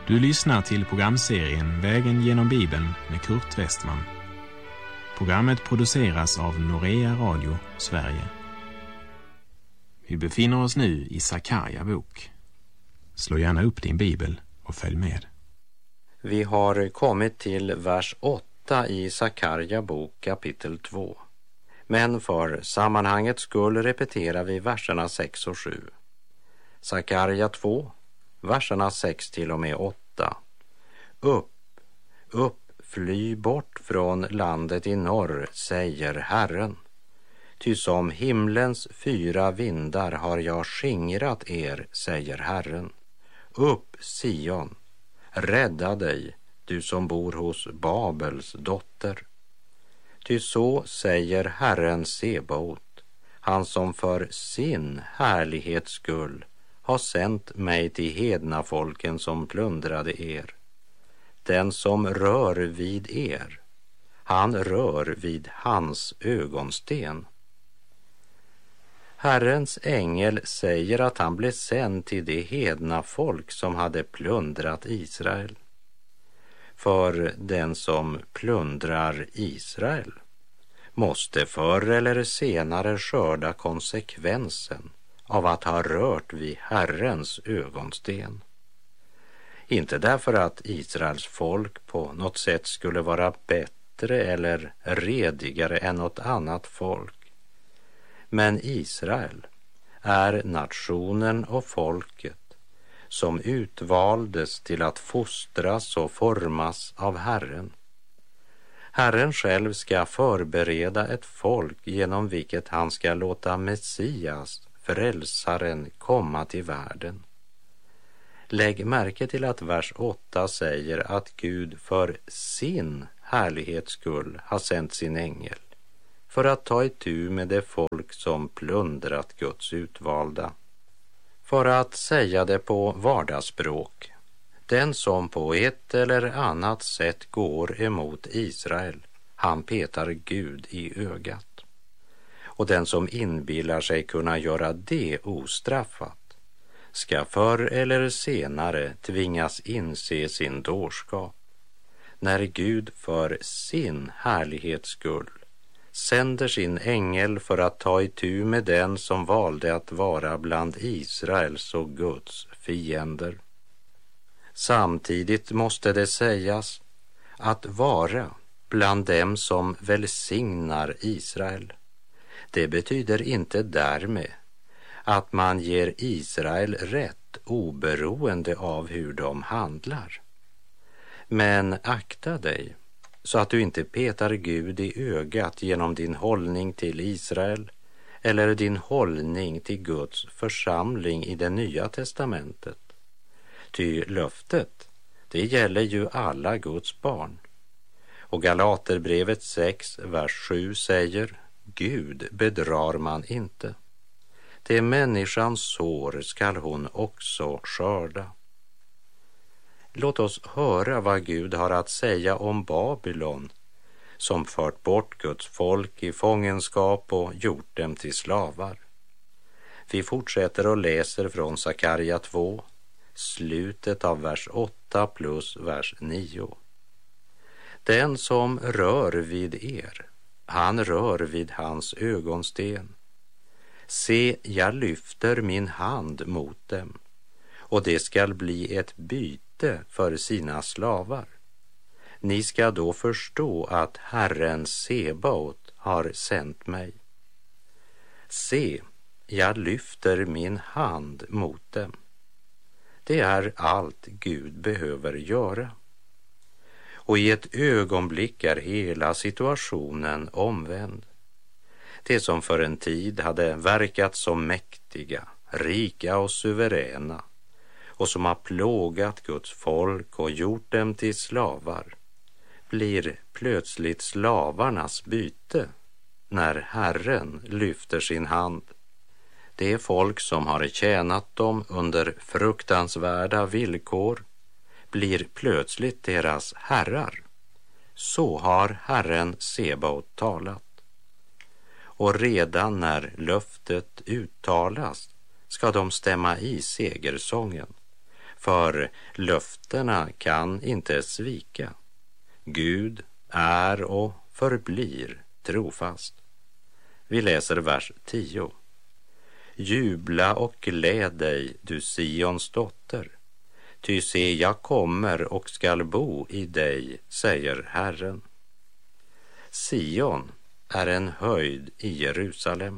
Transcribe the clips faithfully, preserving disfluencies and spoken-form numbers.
Du lyssnar till programserien Vägen genom Bibeln med Kurt Westman. Programmet produceras av Norea Radio, Sverige. Vi befinner oss nu i Sakarja bok. Slå gärna upp din bibel och följ med. Vi har kommit till vers åtta i Sakarja bok kapitel två. Men för sammanhangets skull repeterar vi verserna sex och sju. Sakarja två, verserna sex till och med åtta. Upp, upp, fly bort från landet i norr, säger Herren. Ty som himlens fyra vindar har jag skingrat er, säger Herren. Upp, Sion, rädda dig, du som bor hos Babels dotter. Ty så säger Herren Sebaot, han som för sin härlighets skull har sänt mig till hedna folken som plundrade er. Den som rör vid er, han rör vid hans ögonsten. Herrens ängel säger att han blev sänd till det hedna folk som hade plundrat Israel. För den som plundrar Israel måste förr eller senare skörda konsekvensen av att ha rört vid Herrens ögonsten. Inte därför att Israels folk på något sätt skulle vara bättre eller redigare än något annat folk. Men Israel är nationen och folket som utvaldes till att fostras och formas av Herren. Herren själv ska förbereda ett folk genom vilket han ska låta Messias, frälsaren, komma till världen. Lägg märke till att vers åtta säger att Gud för sin härlighets skull har sänt sin ängel för att ta itu med det folk som plundrat Guds utvalda. För att säga det på vardagsspråk, den som på ett eller annat sätt går emot Israel, han petar Gud i ögat. Och den som inbillar sig kunna göra det ostraffat ska förr eller senare tvingas inse sin dårskap. När Gud för sin härlighets skull sänder sin ängel för att ta itu med den som valde att vara bland Israels och Guds fiender. Samtidigt måste det sägas att vara bland dem som välsignar Israel. Det betyder inte därmed att man ger Israel rätt oberoende av hur de handlar. Men akta dig så att du inte petar Gud i ögat genom din hållning till Israel eller din hållning till Guds församling i det nya testamentet. Ty löftet, det gäller ju alla Guds barn. Och Galaterbrevet sex, vers sju säger: Gud bedrar man inte. Det människans sår skall hon också skörda. Låt oss höra vad Gud har att säga om Babylon, som fört bort Guds folk i fångenskap och gjort dem till slavar. Vi fortsätter och läser från Sakarja två, slutet av vers åtta plus vers nio. Den som rör vid er, han rör vid hans ögonsten. Se, jag lyfter min hand mot dem, och det skall bli ett byte för sina slavar. Ni ska då förstå att Herren Sebaot har sänt mig. Se, jag lyfter min hand mot dem. Det är allt Gud behöver göra. Och i ett ögonblick är hela situationen omvänd. Det som för en tid hade verkat som mäktiga, rika och suveräna och som har plågat Guds folk och gjort dem till slavar blir plötsligt slavarnas byte när Herren lyfter sin hand. Det folk som har tjänat dem under fruktansvärda villkor blir plötsligt deras herrar. Så har Herren Sebaot talat. Och redan när löftet uttalas ska de stämma i segersången. för löftena kan inte svika. Gud är och förblir trofast. Vi läser vers tio. Jubla och gläd dig, du Sions dotter. Ty se, jag kommer och skall bo i dig, säger Herren. Sion är en höjd i Jerusalem.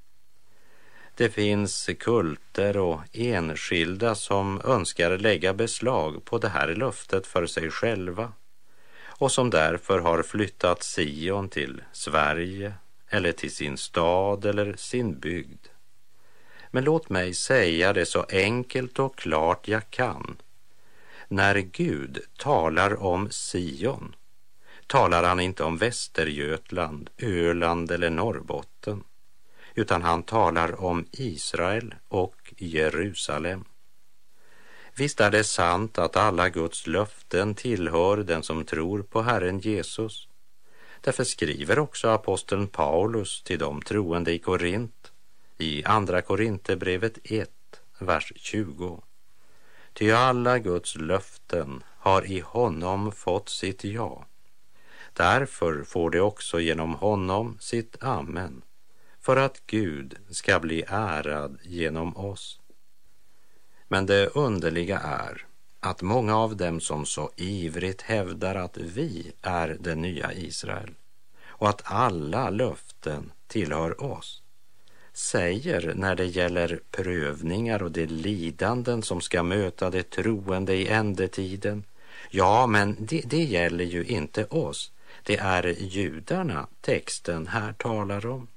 Det finns kulter och enskilda som önskar lägga beslag på det här löftet för sig själva och som därför har flyttat Sion till Sverige eller till sin stad eller sin bygd. Men låt mig säga det så enkelt och klart jag kan. När Gud talar om Sion talar han inte om Västergötland, Öland eller Norrbotten, utan han talar om Israel och Jerusalem. Visst är det sant att alla Guds löften tillhör den som tror på Herren Jesus. Därför skriver också aposteln Paulus till de troende i Korint i andra Korinthierbrevet ett, vers tjugo. Ty alla Guds löften har i honom fått sitt ja. Därför får det också genom honom sitt amen, för att Gud ska bli ärad genom oss. Men det underliga är att många av dem som så ivrigt hävdar att vi är det nya Israel och att alla löften tillhör oss, säger när det gäller prövningar och de lidanden som ska möta det troende i ändetiden, ja, men det, det gäller ju inte oss. Det är judarna texten här talar om.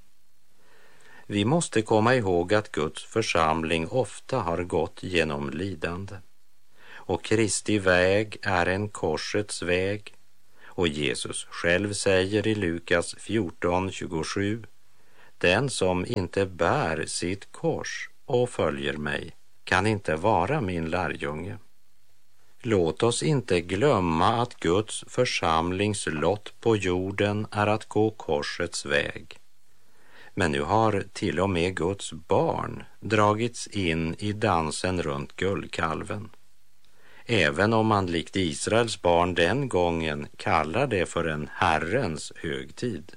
Vi måste komma ihåg att Guds församling ofta har gått genom lidande. Och Kristi väg är en korsets väg. Och Jesus själv säger i Lukas fjorton tjugosju: den som inte bär sitt kors och följer mig kan inte vara min lärjunge. Låt oss inte glömma att Guds församlings lott på jorden är att gå korsets väg. Men nu har till och med Guds barn dragits in i dansen runt guldkalven. Även om man likt Israels barn den gången kallar det för en Herrens högtid.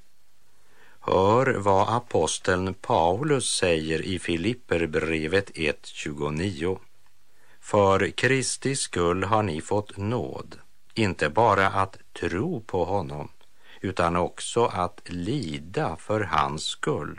Hör vad aposteln Paulus säger i Filipperbrevet ett tjugonio. För Kristi skull har ni fått nåd, inte bara att tro på honom, utan också att lida för hans skull.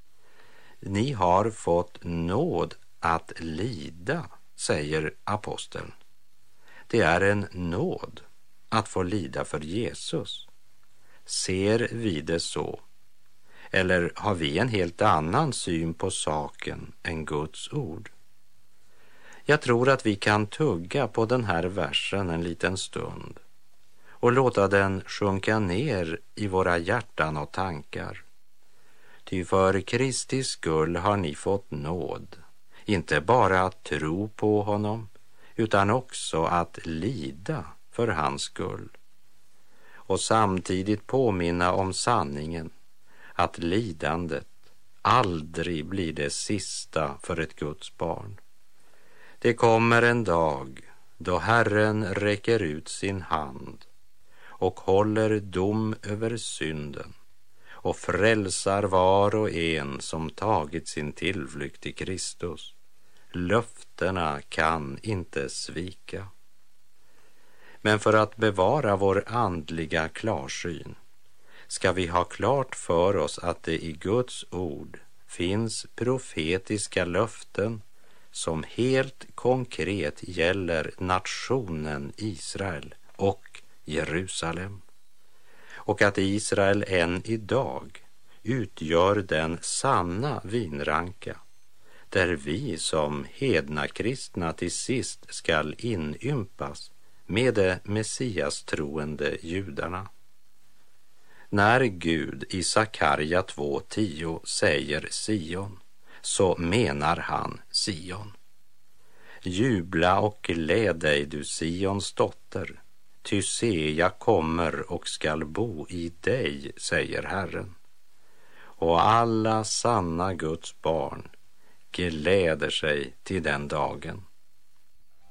Ni har fått nåd att lida, säger aposteln. Det är en nåd att få lida för Jesus. Ser vi det så? Eller har vi en helt annan syn på saken än Guds ord? Jag tror att vi kan tugga på den här versen en liten stund och låta den sjunka ner i våra hjärtan och tankar. Ty för Kristi skull har ni fått nåd, inte bara att tro på honom, utan också att lida för hans skull. Och samtidigt påminna om sanningen att lidandet aldrig blir det sista för ett Guds barn. Det kommer en dag då Herren räcker ut sin hand och håller dom över synden och frälsar var och en som tagit sin tillflykt till Kristus. Löftena kan inte svika. Men för att bevara vår andliga klarsyn ska vi ha klart för oss att det i Guds ord finns profetiska löften som helt konkret gäller nationen Israel och Jerusalem. Och att Israel än idag utgör den sanna vinranka där vi som hedna kristna till sist skall inympas med de messias troende judarna. När Gud i Sakarja två tio säger Sion, så menar han Sion. Jubla och gläd dig, du Sions dotter, ty se, jag kommer och skall bo i dig, säger Herren. Och alla sanna Guds barn gläder sig till den dagen.